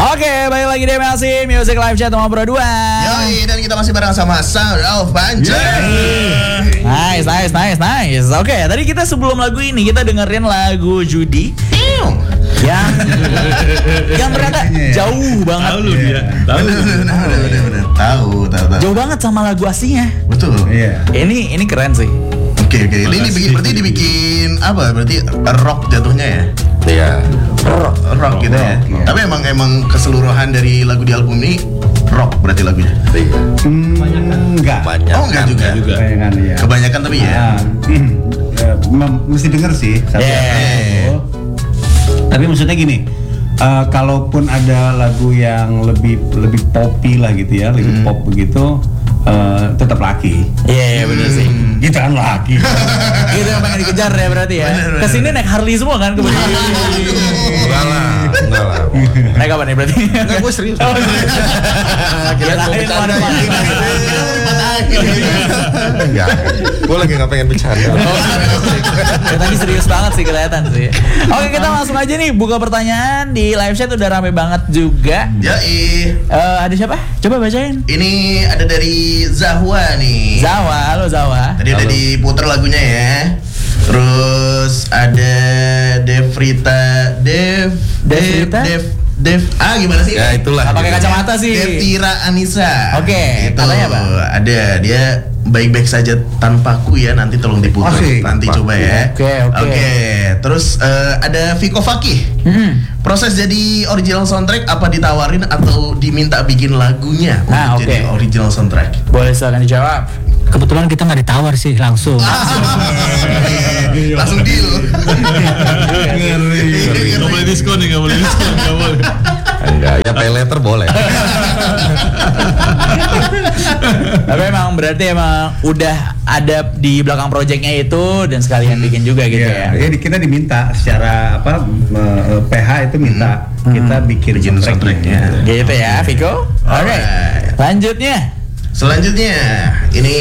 Oke, balik lagi di MLC Music Live Chat sama Bro 2. Yoi, dan kita masih bareng sama Sound of Panca. Nice. Oke, tadi kita sebelum lagu ini kita dengerin lagu Judi yang ternyata jauh banget. Tahu lu dia. Bener. Tahu. Jauh banget sama lagu aslinya. Betul. Iya. Ini keren sih. Oke. Ini berarti dibikin apa? Berarti rock jatuhnya ya? Iya. Rock gitu ya. Tapi emang keseluruhan dari lagu di album ini rock berarti lagunya. Iya. Enggak. Banyak. Oh, enggak juga. Kebanyakan ya. Kebanyakan tapi ya. Mesti denger sih satu Yeah. Tapi maksudnya gini, kalaupun ada lagu yang lebih poppy lah gitu ya, lebih pop begitu, tetap laki. Iya, bener sih. Kita kan laki. Itu yang pengen dikejar ya berarti ya. Bener. Kesini naik Harley semua kan kebetulan. Enggak lah. Naik apa nih berarti? Enggak, gue serius. Oh, serius. Kirain mau ada panggilan. Enggak. Gue lagi nggak pengen bercanda. Ya, tadi serius banget sih kelihatan sih. Oke, kita langsung aja nih buka pertanyaan di live chat udah rame banget juga. Yoi. Ada siapa? Coba bacain. Ini ada dari Zahwa nih. Zawa, halo Zawa. Tadi udah diputer lagunya ya. Terus ada Devrita. Gimana sih? Ya itulah. Nggak pakai kacamata sih. Devtira Anissa. Oke, Itu katanya apa? ada dia baik-baik saja tanpaku ya, nanti tolong diputar. Asik. Nanti coba ya. Oke. Terus ada Viko Fakih. Proses jadi original soundtrack apa ditawarin atau diminta bikin lagunya Nah, untuk jadi oke. original soundtrack? Boleh silakan dijawab. Kebetulan kita nggak ditawar sih langsung. Langsung deal. Nggak boleh diskon nih, nggak boleh. Enggak, ya pay letter boleh. Tapi emang berarti emang udah ada di belakang projectnya itu dan sekalian bikin juga gitu ya. Jadi kita diminta secara PH itu minta kita bikin soundtracknya. Gitu ya, Viko. Oke. Alright. Selanjutnya, ini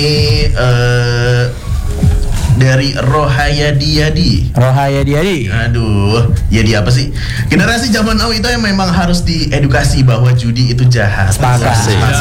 dari Rohayadi. Rohaya Diadi. Aduh, Yadi apa sih? Generasi zaman now itu yang memang harus diedukasi bahwa judi itu jahat. Sepakat.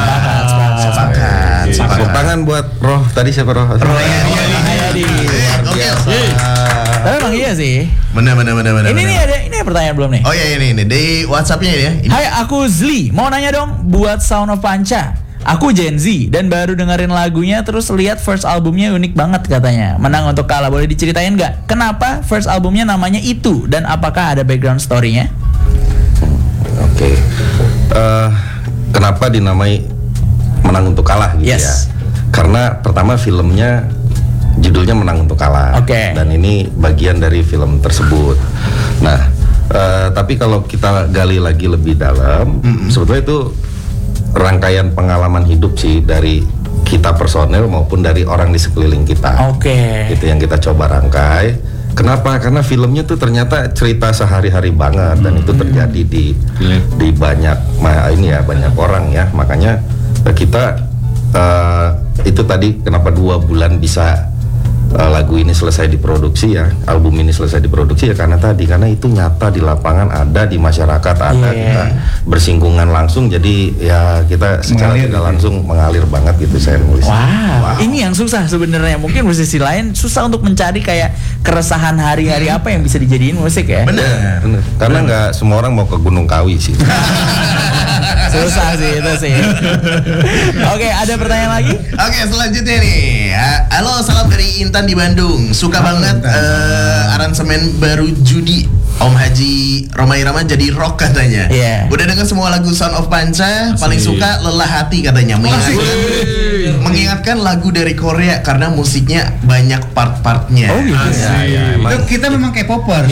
Tepuk tangan buat Roh. Tadi siapa Roh? Rohayadi. Tapi emang iya sih. Benar. Ini nih ada pertanyaan belum nih? Oh ya ini di WhatsApp-nya ya. Ini. Hai, aku Zli. Mau nanya dong buat Sound of Panca. Aku Gen Z dan baru dengerin lagunya terus lihat first albumnya unik banget katanya. Menang untuk kalah. Boleh diceritain nggak? Kenapa first albumnya namanya itu dan apakah ada background story-nya? Oke. Kenapa dinamai Menang untuk Kalah gitu Yes. ya? Karena pertama filmnya judulnya Menang untuk Kalah. Oke. Dan ini bagian dari film tersebut. Nah, tapi kalau kita gali lagi lebih dalam, sebetulnya itu rangkaian pengalaman hidup sih dari kita personel maupun dari orang di sekeliling kita. Oke. Itu yang kita coba rangkai. Kenapa? Karena filmnya tuh ternyata cerita sehari-hari banget dan itu terjadi di banyak banyak orang ya. Makanya kita itu tadi kenapa 2 bulan bisa lagu ini selesai diproduksi ya, album ini selesai diproduksi ya karena itu nyata di lapangan, ada di masyarakat, ada kita bersinggungan langsung, jadi ya kita secara Mengalir tidak gitu. langsung mengalir banget gitu saya nulis. Wow. Ini yang susah sebenarnya. Mungkin musisi lain susah untuk mencari kayak keresahan hari-hari apa yang bisa dijadiin musik ya. Benar. Karena nggak semua orang mau ke Gunung Kawi sih. Susah sih itu sih. Oke, ada pertanyaan lagi? Oke, selanjutnya nih. Halo, salam dari Intan di Bandung. Suka banget aransemen baru Judi. Om Haji Roma Irama jadi rock katanya. Iya. Udah denger semua lagu Sound of Panca, paling suka Lelah Hati katanya. Mengingatkan lagu dari Korea karena musiknya banyak part-partnya. Oh gitu. Ya, emang. Itu kita memang K-popers.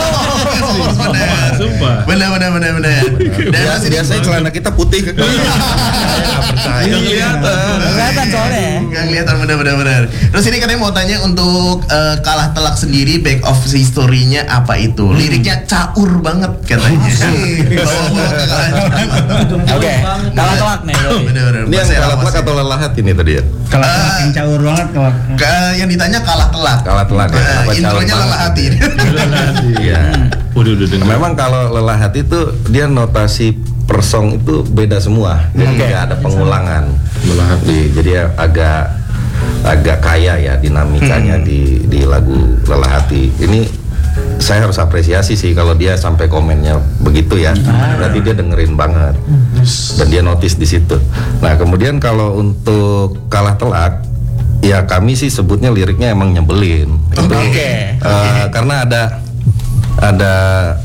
Benar. Dan masih Biasanya celana kita putih. Nggak percaya. Kelihatan soalnya ya. Gak kelihatan benar. Terus ini katanya mau tanya untuk Kalah Telak sendiri back of history-nya apa itu? Liriknya caur banget katanya. Bawa-bawa kekalahan. Oke, kalah telak nih berarti. Benar. Ini yang kalah telak atau lelah hati nih tadi ya? Kalau makin caur banget kalau Yang ditanya kalah telak. Kalah telak ya? Apa Intronya caur Lelah Hati. Iya. udah dengar. Memang kalau lelah hati itu dia notasi per song itu beda semua, jadi nggak ada pengulangan. Jadi agak kaya ya dinamikanya di lagu Lelah Hati. Ini saya harus apresiasi sih kalau dia sampai komennya begitu ya. Berarti dia dengerin banget dan dia notice di situ. Nah kemudian kalau untuk Kalah Telak, ya kami sih sebutnya liriknya emang nyebelin. Itu karena ada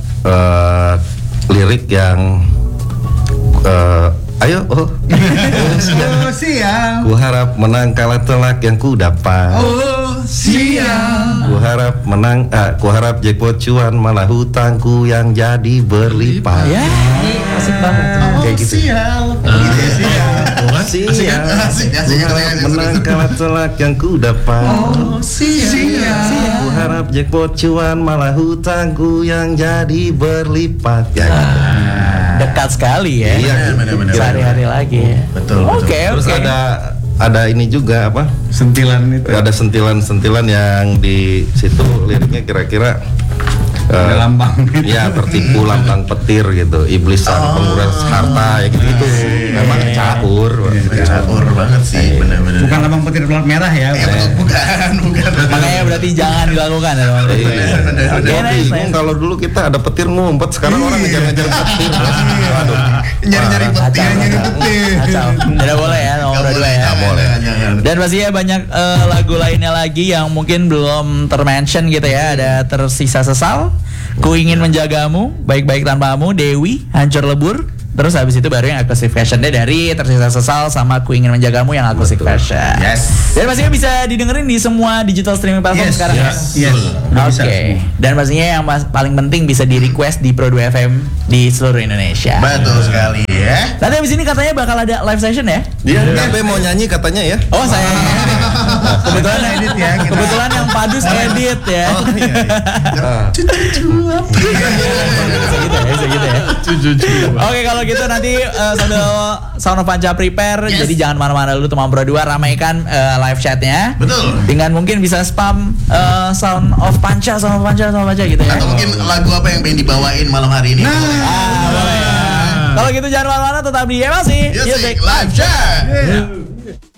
lirik yang ayo siang. ku harap menang kalah telak yang ku dapat. Siang. Ku harap jackpot cuan malah hutangku yang jadi berlipat. Ya, asik banget. Kayak gitu. Siang. Menang kalah telak yang ku dapat. Ku harap jackpot cuan malah hutangku yang jadi berlipat. Ya gitu. Dekat sekali ya. Iya, benar-benar. Sehari-hari lagi ya. Betul. Oke. Terus ada ini juga apa? Sentilan itu. Ada sentilan-sentilan yang di situ liriknya kira-kira Ada lambang. ya tertipu lambang petir gitu, iblis sang penguras harta ya gitu. Memang caur. Caur banget sih, benar-benar. Bukan lambang petir pelat merah ya. Bukan. Makanya berarti jangan dilakukan ya teman-teman. Oke, nice. Kalau dulu kita ada petir ngumpet, sekarang orang ngejar-ngejar petir. Aduh. Nyari-nyari petir, Kacau. Tidak boleh ya nomor 2 ya. Nggak boleh. Dan pastinya banyak lagu lainnya lagi yang mungkin belum termention gitu ya. Ada Tersisa Sesal, Ku Ingin Menjagamu, Baik-Baik Tanpamu, Dewi, Hancur Lebur. Terus habis itu baru yang acoustic versionnya dari Tersisa Sesal sama Ku Ingin Menjagamu yang acoustic version. Yes. Dan pastinya bisa didengerin di semua digital streaming platform sekarang ya. Oke. Dan pastinya yang paling penting bisa di request di Pro 2 FM di seluruh Indonesia. Betul sekali ya. Nanti abis ini katanya bakal ada live session ya? Dia sampai mau nyanyi katanya ya. Oh saya kebetulan edit ya, kita. kebetulan yang Padus edit ya. Bisa gitu ya. Oke kalau gitu nanti sambil Sound of Panca prepare, jadi jangan mana-mana dulu teman Pro 2, ramaikan live chatnya. Betul. Dengan mungkin bisa spam Sound of Panca gitu ya. Atau mungkin lagu apa yang pengen dibawain malam hari ini? Boleh ya. Kalau gitu jangan mana-mana, tetap di MLC Music Live Chat.